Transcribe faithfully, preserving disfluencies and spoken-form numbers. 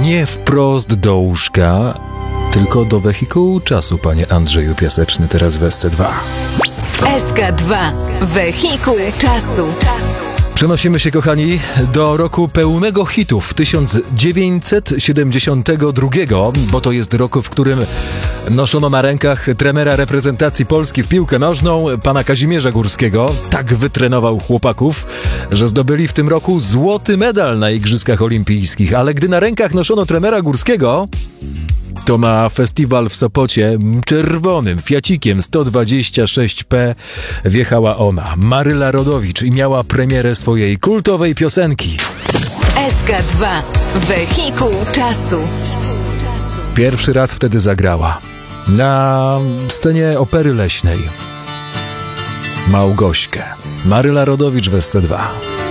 Nie wprost do łóżka, tylko do wehikułu czasu, panie Andrzeju Piaseczny, teraz w S C dwa. S K dwa. Wehikuł czasu. Przenosimy się, kochani, do roku pełnego hitów tysiąc dziewięćset siedemdziesiątego drugiego, bo to jest rok, w którym noszono na rękach trenera reprezentacji Polski w piłkę nożną, pana Kazimierza Górskiego. Tak wytrenował chłopaków, że zdobyli w tym roku złoty medal na Igrzyskach Olimpijskich. Ale gdy na rękach noszono trenera Górskiego, to na festiwal w Sopocie czerwonym Fiacikiem sto dwadzieścia sześć P wjechała ona, Maryla Rodowicz, i miała premierę swojej kultowej piosenki. S K dwa. Wehikuł czasu. Pierwszy raz wtedy zagrała na scenie Opery Leśnej Małgośkę. Maryla Rodowicz w S C dwa.